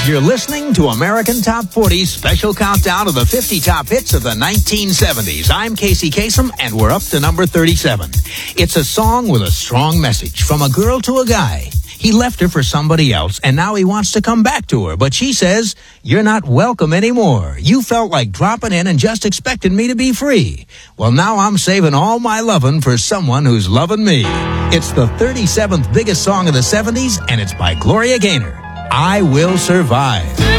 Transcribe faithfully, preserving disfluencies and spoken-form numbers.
You're listening to American Top forty's special countdown of the fifty top hits of the nineteen seventies. I'm Casey Kasem, and we're up to number thirty-seven. It's a song with a strong message from a girl to a guy. He left her for somebody else, and now he wants to come back to her. But she says, "You're not welcome anymore. You felt like dropping in and just expected me to be free. Well, now I'm saving all my lovin' for someone who's loving me." It's the thirty-seventh biggest song of the seventies, and it's by Gloria Gaynor. I Will Survive.